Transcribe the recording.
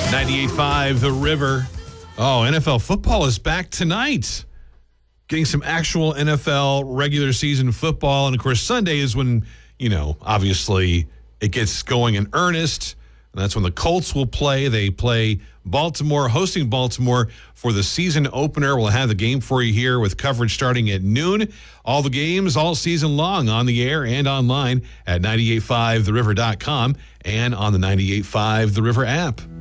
98.5 The River. Oh, NFL football is back tonight. Getting some actual NFL regular season football. And, of course, Sunday is when, obviously it gets going in earnest. And that's when the Colts will play. They play Baltimore, hosting Baltimore for the season opener. We'll have the game for you here with coverage starting at noon. All the games all season long on the air and online at 985theriver.com and on the 98.5 The River app.